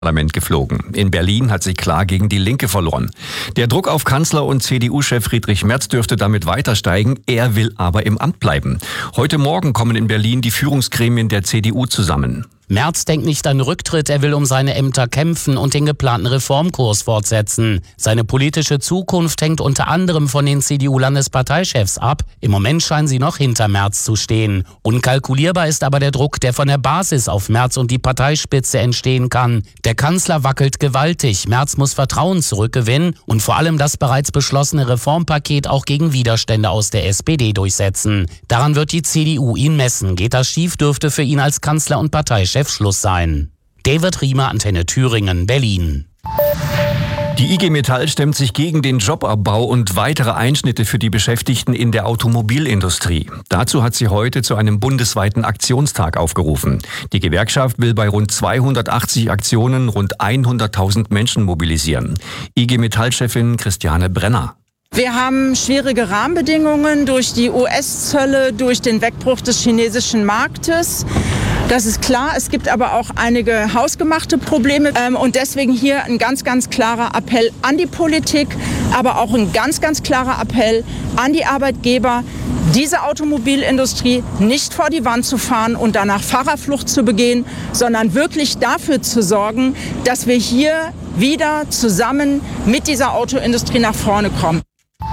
Parlament geflogen. In Berlin hat sie klar gegen die Linke verloren. Der Druck auf Kanzler und CDU-Chef Friedrich Merz dürfte damit weiter steigen. Er will aber im Amt bleiben. Heute Morgen kommen in Berlin die Führungsgremien der CDU zusammen. Merz denkt nicht an Rücktritt, er will um seine Ämter kämpfen und den geplanten Reformkurs fortsetzen. Seine politische Zukunft hängt unter anderem von den CDU-Landesparteichefs ab. Im Moment scheinen sie noch hinter Merz zu stehen. Unkalkulierbar ist aber der Druck, der von der Basis auf Merz und die Parteispitze entstehen kann. Der Kanzler wackelt gewaltig, Merz muss Vertrauen zurückgewinnen und vor allem das bereits beschlossene Reformpaket auch gegen Widerstände aus der SPD durchsetzen. Daran wird die CDU ihn messen. Geht das schief, dürfte für ihn als Kanzler und Parteichef Schluss sein. David Riemer, Antenne Thüringen, Berlin. Die IG Metall stemmt sich gegen den Jobabbau und weitere Einschnitte für die Beschäftigten in der Automobilindustrie. Dazu hat sie heute zu einem bundesweiten Aktionstag aufgerufen. Die Gewerkschaft will bei rund 280 Aktionen rund 100.000 Menschen mobilisieren. IG Metall-Chefin Christiane Brenner. Wir haben schwierige Rahmenbedingungen durch die US-Zölle, durch den Wegbruch des chinesischen Marktes. Das ist klar. Es gibt aber auch einige hausgemachte Probleme. Und deswegen hier ein ganz, ganz klarer Appell an die Politik, aber auch ein ganz, ganz klarer Appell an die Arbeitgeber, diese Automobilindustrie nicht vor die Wand zu fahren und danach Fahrerflucht zu begehen, sondern wirklich dafür zu sorgen, dass wir hier wieder zusammen mit dieser Autoindustrie nach vorne kommen.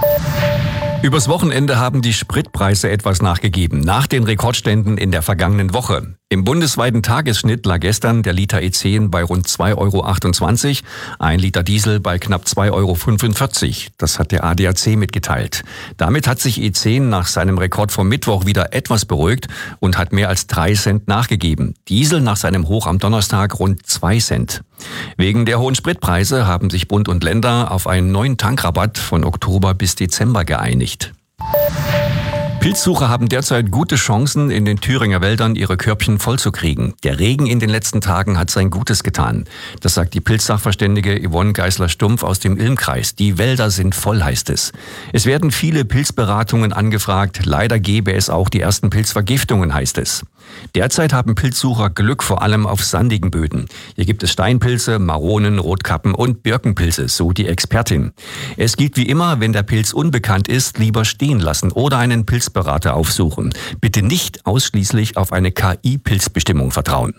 Übers Wochenende haben die Spritpreise etwas nachgegeben, nach den Rekordständen in der vergangenen Woche. Im bundesweiten Tagesschnitt lag gestern der Liter E10 bei rund 2,28 €, ein Liter Diesel bei knapp 2,45 €. Das hat der ADAC mitgeteilt. Damit hat sich E10 nach seinem Rekord vom Mittwoch wieder etwas beruhigt und hat mehr als 3 Cent nachgegeben. Diesel nach seinem Hoch am Donnerstag rund 2 Cent. Wegen der hohen Spritpreise haben sich Bund und Länder auf einen neuen Tankrabatt von Oktober bis Dezember geeinigt. Pilzsucher haben derzeit gute Chancen, in den Thüringer Wäldern ihre Körbchen vollzukriegen. Der Regen in den letzten Tagen hat sein Gutes getan. Das sagt die Pilzsachverständige Yvonne Geisler-Stumpf aus dem Ilmkreis. Die Wälder sind voll, heißt es. Es werden viele Pilzberatungen angefragt. Leider gäbe es auch die ersten Pilzvergiftungen, heißt es. Derzeit haben Pilzsucher Glück vor allem auf sandigen Böden. Hier gibt es Steinpilze, Maronen, Rotkappen und Birkenpilze, so die Expertin. Es gilt wie immer, wenn der Pilz unbekannt ist, lieber stehen lassen oder einen Pilzberater aufsuchen. Bitte nicht ausschließlich auf eine KI-Pilzbestimmung vertrauen.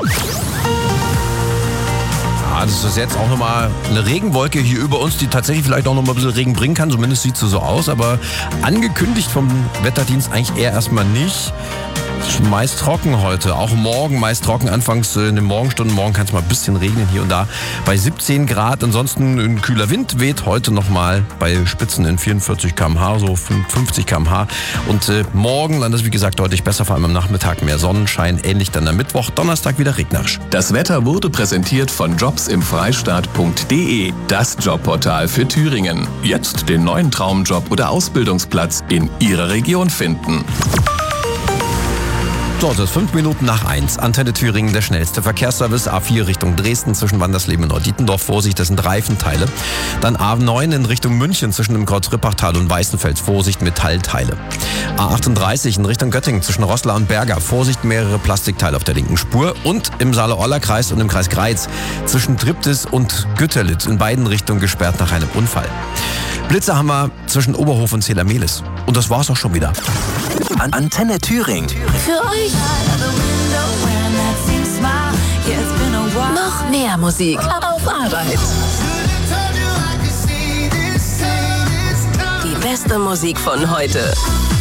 Das ist jetzt auch nochmal eine Regenwolke hier über uns, die tatsächlich vielleicht auch nochmal ein bisschen Regen bringen kann. Zumindest sieht es so aus, aber angekündigt vom Wetterdienst eigentlich eher erstmal nicht. Meist trocken heute, auch morgen meist trocken, anfangs in den Morgenstunden. Morgen kann es mal ein bisschen regnen hier und da bei 17 Grad. Ansonsten ein kühler Wind weht heute nochmal bei Spitzen in 44 km/h, so 50 km/h. Und morgen dann ist wie gesagt deutlich besser, vor allem am Nachmittag mehr Sonnenschein. Ähnlich dann am Mittwoch, Donnerstag wieder regnerisch. Das Wetter wurde präsentiert von jobsimfreistaat.de, das Jobportal für Thüringen. Jetzt den neuen Traumjob oder Ausbildungsplatz in Ihrer Region finden. So, es ist 5 Minuten nach 1. Antenne Thüringen, der schnellste Verkehrsservice. A4 Richtung Dresden zwischen Wandersleben und Neu-Dietendorf. Vorsicht, das sind Reifenteile. Dann A9 in Richtung München zwischen dem Kreuz Rippachtal und Weißenfels. Vorsicht, Metallteile. A38 in Richtung Göttingen zwischen Roßla und Berga. Vorsicht, mehrere Plastikteile auf der linken Spur. Und im Saale-Orla-Kreis und im Kreis Greiz zwischen Triptis und Gütterlitz in beiden Richtungen gesperrt nach einem Unfall. Blitze haben wir zwischen Oberhof und Zählermehlis. Und das war's auch schon wieder. Antenne Thüringen. Für euch. Noch mehr Musik auf Arbeit. Die beste Musik von heute.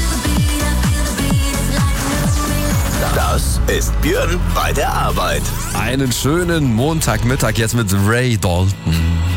Das ist Björn bei der Arbeit. Einen schönen Montagmittag jetzt mit Ray Dalton.